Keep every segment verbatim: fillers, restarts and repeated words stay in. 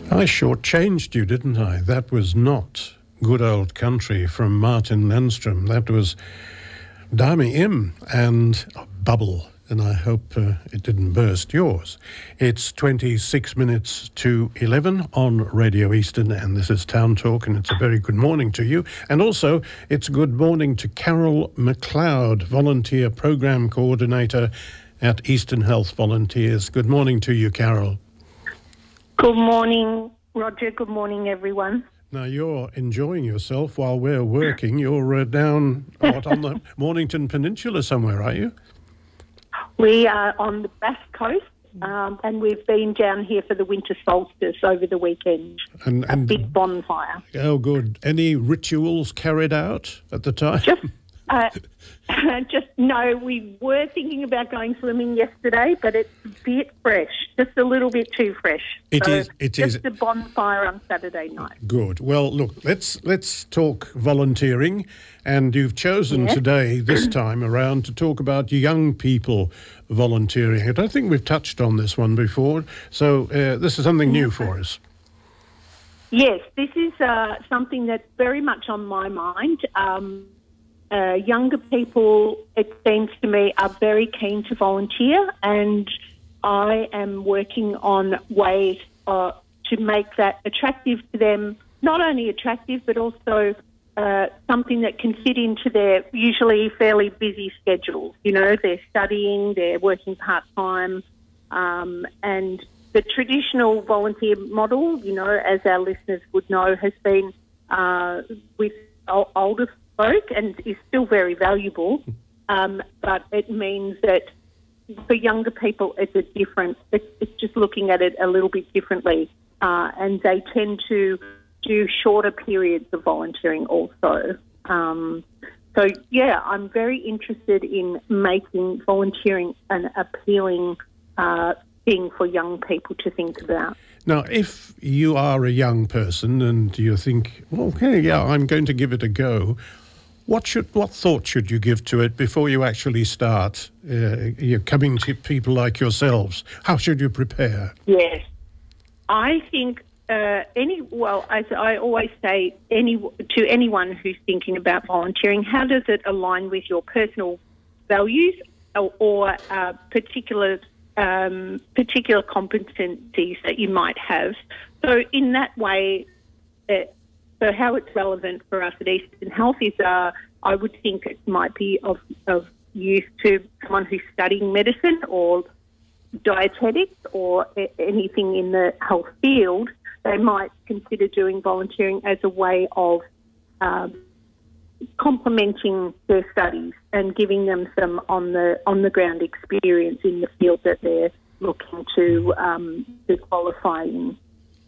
I shortchanged you, didn't I? That was not Good Old Country from Martin Lindstrom. That was Dami Im and Bubble, and I hope uh, it didn't burst yours. It's twenty-six minutes to eleven on Radio Eastern, and this is Town Talk, and it's a very good morning to you. And also, it's good morning to Carol McLeod, Volunteer Programme Coordinator at Eastern Health Volunteers. Good morning to you, Carol. Good morning, Roger. Good morning, everyone. Now, you're enjoying yourself while we're working. You're uh, down what, on the Mornington Peninsula somewhere, are you? We are on the Bass Coast, um, and we've been down here for the winter solstice over the weekend. And, and a big bonfire. Oh, good. Any rituals carried out at the time? Just, uh, just no. We were thinking about going swimming yesterday, but it's a bit fresh, just a little bit too fresh. It so is. It just is a bonfire on Saturday night. Good. Well, look, let's let's talk volunteering, and you've chosen yes. today, this time around, to talk about young people volunteering. I don't think we've touched on this one before, so uh, this is something new for us. Yes, this is uh, something that's very much on my mind. Um, uh, younger people, it seems to me, are very keen to volunteer, and I am working on ways uh, to make that attractive to them, not only attractive, but also uh, something that can fit into their usually fairly busy schedules. You know, they're studying, they're working part-time, um, and the traditional volunteer model, you know, as our listeners would know, has been uh, with older folk and is still very valuable, um, but it means that for younger people, it's a different. It's, it's just looking at it a little bit differently, uh, and they tend to do shorter periods of volunteering also. Um, so, yeah, I'm very interested in making volunteering an appealing uh, thing for young people to think about. Now, if you are a young person and you think, well, okay, yeah, I'm going to give it a go, What should, what thought should you give to it before you actually start uh, you're coming to people like yourselves? How should you prepare? Yes. I think uh, any, well, as I always say any to anyone who's thinking about volunteering, how does it align with your personal values or, or uh, particular um, particular competencies that you might have? So in that way, uh, So how it's relevant for us at Eastern Health is, uh, I would think it might be of, of use to someone who's studying medicine or dietetics or a- anything in the health field. They might consider doing volunteering as a way of um, complementing their studies and giving them some on the on the ground experience in the field that they're looking to um, to qualify in.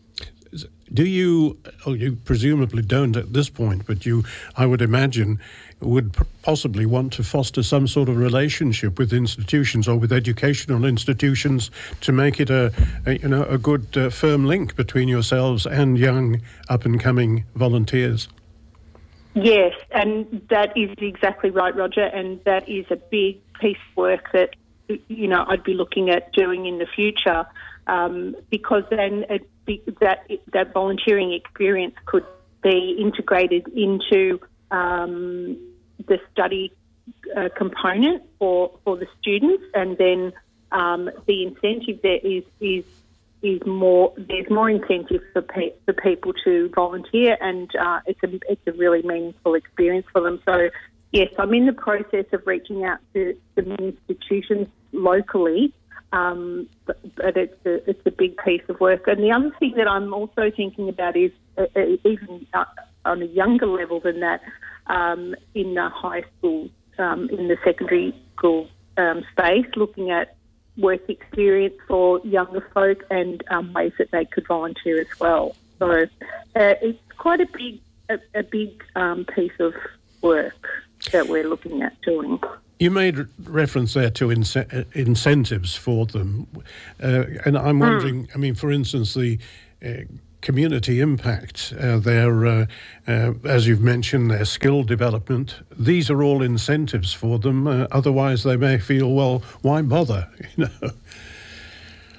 Do you, oh, you presumably don't at this point, but you, I would imagine, would p- possibly want to foster some sort of relationship with institutions or with educational institutions to make it a, a you know, a good uh, firm link between yourselves and young up-and-coming volunteers. Yes, and that is exactly right, Roger, and that is a big piece of work that, you know, I'd be looking at doing in the future, um, because then it that that volunteering experience could be integrated into um, the study uh, component for, for the students, and then um, the incentive there is is is more. There's more incentive for pe- for people to volunteer, and uh, it's a it's a really meaningful experience for them. So yes, I'm in the process of reaching out to some institutions locally. Um, but, but it's a, it's a big piece of work. And the other thing that I'm also thinking about is, uh, even uh, on a younger level than that, um, in the high school, um, in the secondary school um, space, looking at work experience for younger folk and um, ways that they could volunteer as well. So uh, it's quite a big, a, a big um, piece of work that we're looking at doing. You made reference there to in- incentives for them, uh, and I'm wondering, mm. I mean, for instance, the uh, community impact, uh, their, uh, uh, as you've mentioned, their skill development, these are all incentives for them. Uh, otherwise, they may feel, well, why bother? You know.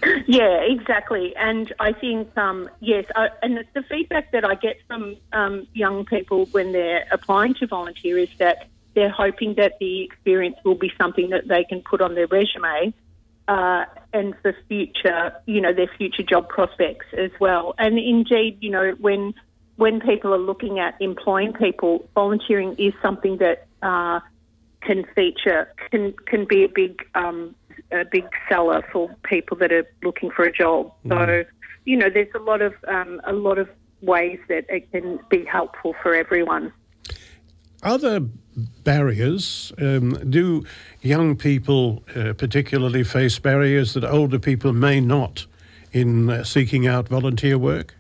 Yeah, exactly. And I think, um, yes, I, and the feedback that I get from um, young people when they're applying to volunteer is that they're hoping that the experience will be something that they can put on their resume uh, and for future, you know, their future job prospects as well. And indeed, you know, when when people are looking at employing people, volunteering is something that uh, can feature, can can be a big um, a big seller for people that are looking for a job. Mm. So, you know, there's a lot of um, a lot of ways that it can be helpful for everyone. Are there barriers? Um, do young people uh, particularly face barriers that older people may not in uh, seeking out volunteer work?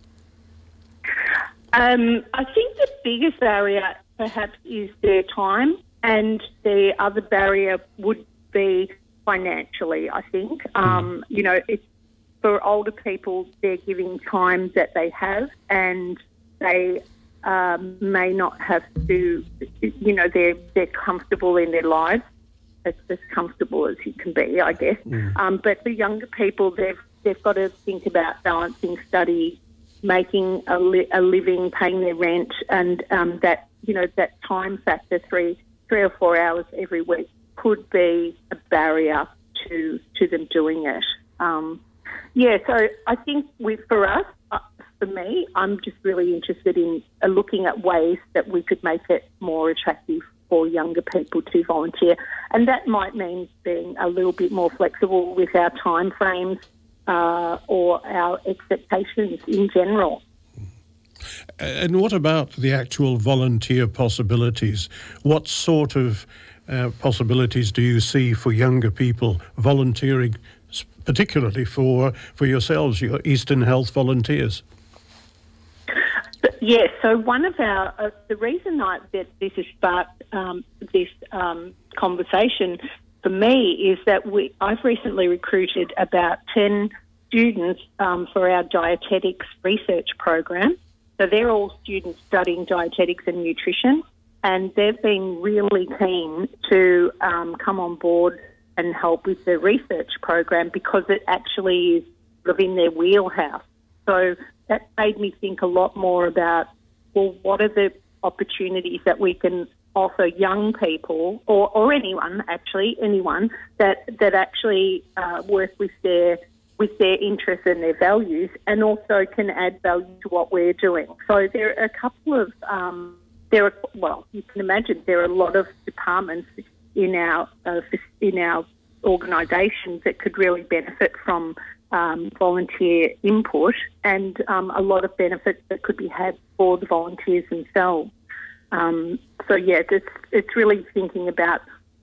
Um, I think the biggest barrier perhaps is their time, and the other barrier would be financially, I think. Um, you know, it's for older people, they're giving time that they have, and they um, may not have to, you know, they're, they're comfortable in their lives, as, as comfortable as you can be, I guess. Mm. Um, but for younger people, they've, they've got to think about balancing study, making a, li- a living, paying their rent, and um, that, you know, that time factor, three, three or four hours every week, could be a barrier to to them doing it. Um, yeah, so I think we, for us, uh, for me, I'm just really interested in uh, looking at ways that we could make it more attractive for younger people to volunteer. And that might mean being a little bit more flexible with our time frames uh, or our expectations in general. And what about the actual volunteer possibilities? What sort of uh, possibilities do you see for younger people volunteering, particularly for for yourselves, your Eastern Health volunteers? Yes, so one of our, uh, the reason I, that this has sparked um, this um, conversation for me is that we, I've recently recruited about ten students um, for our dietetics research program. So they're all students studying dietetics and nutrition, and they've been really keen to um, come on board and help with the research program because it actually is sort of in their wheelhouse. So that made me think a lot more about, well, what are the opportunities that we can offer young people or, or anyone, actually, anyone that, that actually uh, work with their with their interests and their values, and also can add value to what we're doing. So there are a couple of, um, there are, well, you can imagine there are a lot of departments in our uh, in our organisations that could really benefit from um, volunteer input, and um, a lot of benefits that could be had for the volunteers themselves. Um, so yeah, it's it's really thinking about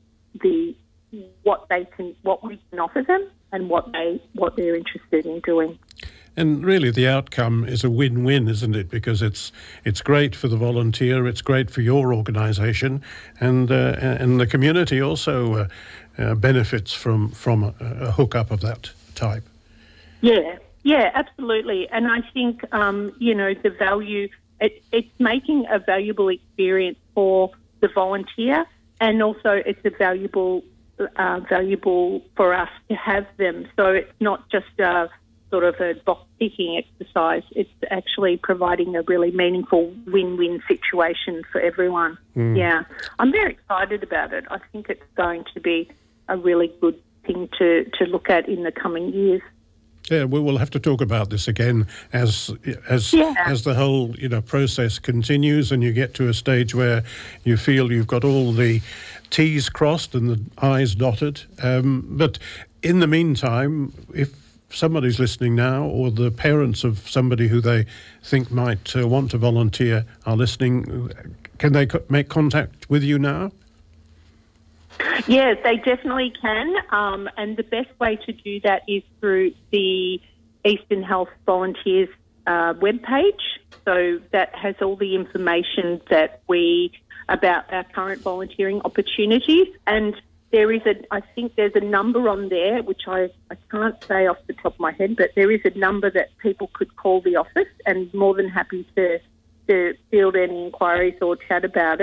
the what they can, what we can offer them, and what they what they're interested in doing. And really, the outcome is a win-win, isn't it? Because it's it's great for the volunteer, it's great for your organisation, and uh, and the community also uh, uh, benefits from from a, a hookup of that type. Yeah, yeah, absolutely. And I think um, you know the value. It, it's making a valuable experience for the volunteer, and also it's a valuable. Uh, valuable for us to have them. So it's not just a sort of a box-ticking exercise. It's actually providing a really meaningful win-win situation for everyone. Mm. Yeah. I'm very excited about it. I think it's going to be a really good thing to, to look at in the coming years. Yeah, we will have to talk about this again as as yeah. as the whole you know process continues, and you get to a stage where you feel you've got all the T's crossed and the I's dotted. Um, but in the meantime, if somebody's listening now, or the parents of somebody who they think might uh, want to volunteer are listening, can they co- make contact with you now? Yes, they definitely can. Um, and the best way to do that is through the Eastern Health Volunteers uh, webpage. So that has all the information that we about our current volunteering opportunities. And there is a, I think there's a number on there, which I, I can't say off the top of my head, but there is a number that people could call the office, and more than happy to, to field any inquiries or chat about it.